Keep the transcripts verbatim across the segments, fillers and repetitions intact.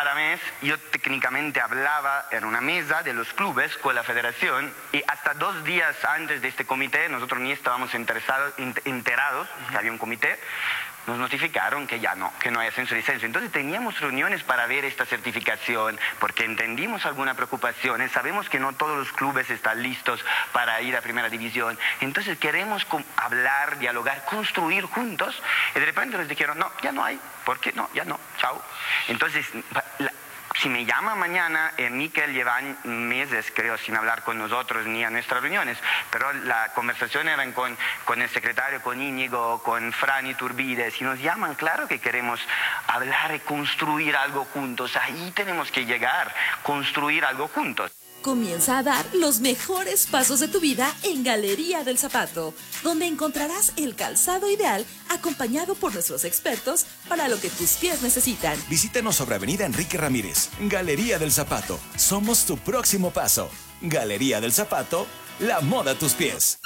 cada mes yo técnicamente hablaba en una mesa de los clubes con la federación y hasta dos días antes de este comité, nosotros ni estábamos interesados, enterados que había un comité, nos notificaron que ya no, que no hay ascenso y descenso. Entonces teníamos reuniones para ver esta certificación, porque entendimos alguna preocupación, sabemos que no todos los clubes están listos para ir a primera división, entonces queremos hablar, dialogar, construir juntos, y de repente nos dijeron, no, ya no hay, ¿por qué? No, ya no, chao. Entonces, la, si me llama mañana, eh, Mikel lleva meses, creo, sin hablar con nosotros ni a nuestras reuniones, pero la conversación era con, con el secretario, con Íñigo, con Fran Iturbide. Si nos llaman, claro que queremos hablar y construir algo juntos. Ahí tenemos que llegar, construir algo juntos. Comienza a dar los mejores pasos de tu vida en Galería del Zapato, donde encontrarás el calzado ideal acompañado por nuestros expertos para lo que tus pies necesitan. Visítanos sobre Avenida Enrique Ramírez. Galería del Zapato. Somos tu próximo paso. Galería del Zapato, la moda a tus pies.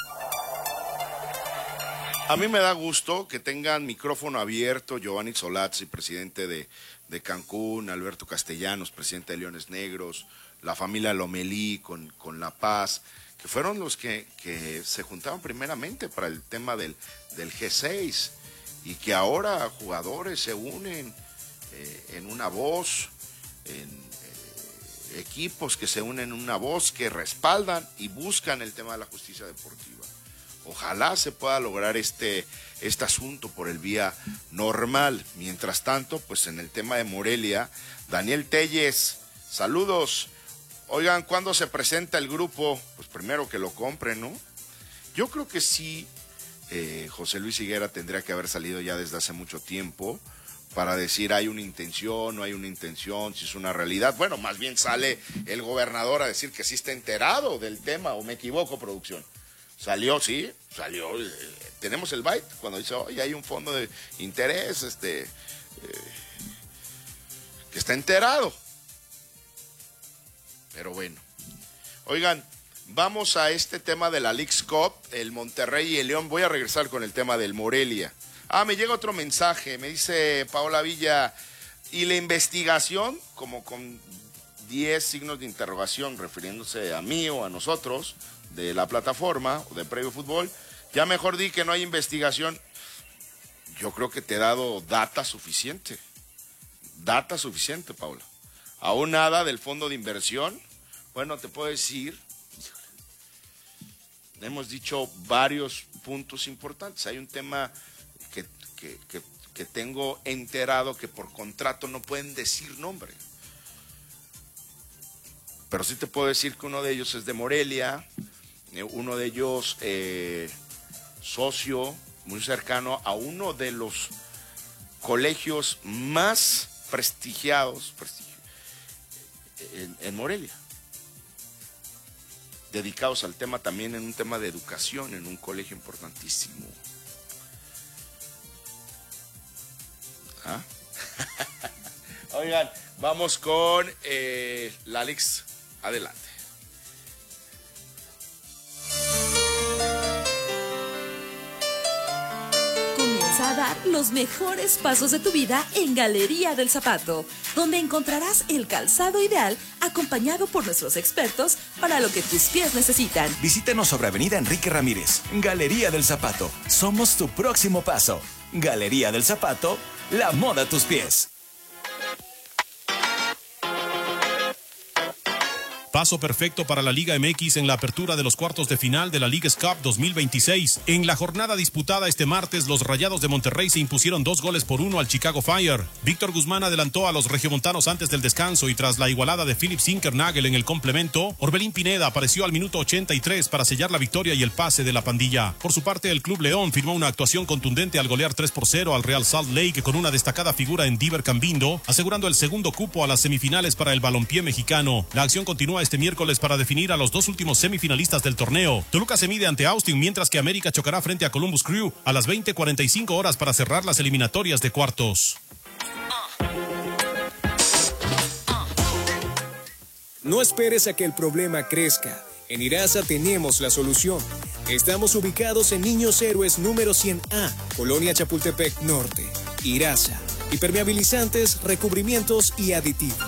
A mí me da gusto que tengan micrófono abierto Giovanni Solazzi, presidente de, de Cancún, Alberto Castellanos, presidente de Leones Negros, la familia Lomelí con, con La Paz, que fueron los que, que se juntaron primeramente para el tema del, del G seis y que ahora jugadores se unen eh, en una voz, en eh, equipos que se unen en una voz, que respaldan y buscan el tema de la justicia deportiva. Ojalá se pueda lograr este, este asunto por el vía normal. Mientras tanto, pues en el tema de Morelia, Daniel Telles, saludos. Oigan, ¿cuándo se presenta el grupo? Pues primero que lo compren, ¿no? Yo creo que sí, eh, José Luis Higuera tendría que haber salido ya desde hace mucho tiempo para decir hay una intención, no hay una intención, si es una realidad. Bueno, más bien sale el gobernador a decir que sí está enterado del tema, o me equivoco, producción. Salió, sí, salió. Eh, tenemos el byte cuando dice, oye, hay un fondo de interés este, eh, que está enterado. Pero bueno, oigan, vamos a este tema de la Leagues Cup, el Monterrey y el León. Voy a regresar con el tema del Morelia. Ah, me llega otro mensaje, me dice Paola Villa, y la investigación, como con diez signos de interrogación refiriéndose a mí o a nosotros, de la plataforma o de Previo Fútbol, ya mejor di que no hay investigación. Yo creo que te he dado data suficiente, data suficiente, Paola. Aún nada del fondo de inversión. Bueno, te puedo decir, hemos dicho varios puntos importantes. Hay un tema que, que, que, que tengo enterado que por contrato no pueden decir nombre. Pero sí te puedo decir que uno de ellos es de Morelia, uno de ellos eh, socio, muy cercano a uno de los colegios más prestigiados, prestigiados En, en Morelia, dedicados al tema también en un tema de educación, en un colegio importantísimo. ¿Ah? Oigan, vamos con eh, la Alex, adelante. A dar los mejores pasos de tu vida en Galería del Zapato, donde encontrarás el calzado ideal acompañado por nuestros expertos para lo que tus pies necesitan. Visítanos sobre Avenida Enrique Ramírez. Galería del Zapato. Somos tu próximo paso. Galería del Zapato, la moda a tus pies. Paso perfecto para la Liga M X en la apertura de los cuartos de final de la Leagues Cup dos mil veintiséis. En la jornada disputada este martes, los Rayados de Monterrey se impusieron dos goles por uno al Chicago Fire. Víctor Guzmán adelantó a los regiomontanos antes del descanso y tras la igualada de Philip Zinkernagel en el complemento, Orbelín Pineda apareció al minuto ochenta y tres para sellar la victoria y el pase de la pandilla. Por su parte, el Club León firmó una actuación contundente al golear tres por cero al Real Salt Lake con una destacada figura en Diver Cambindo, asegurando el segundo cupo a las semifinales para el balompié mexicano. La acción continúa este miércoles para definir a los dos últimos semifinalistas del torneo. Toluca se mide ante Austin, mientras que América chocará frente a Columbus Crew a las veinte cuarenta y cinco horas para cerrar las eliminatorias de cuartos. No esperes a que el problema crezca. En IRASA tenemos la solución. Estamos ubicados en Niños Héroes número cien A, Colonia Chapultepec Norte. IRASA. Impermeabilizantes, recubrimientos y aditivos.